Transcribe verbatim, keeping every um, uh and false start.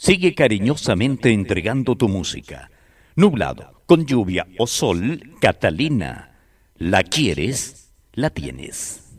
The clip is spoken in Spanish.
sigue cariñosamente entregando tu música. Nublado, con lluvia o sol, Catalina. La quieres, la tienes.